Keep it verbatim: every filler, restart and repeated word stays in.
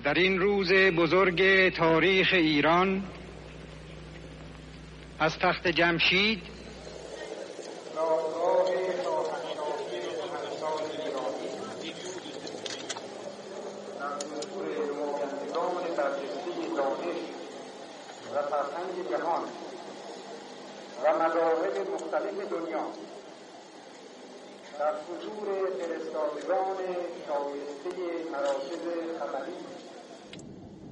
در این روز بزرگ تاریخ ایران از تخت جمشید رازگاه شاهنشاهی شهنشاه ایرانی در حضور نمایندگان برجسته دانش و فرهنگ جهان و مذاهب مختلف دنیا، در حضور فرستادگان شایسته مراکز خبری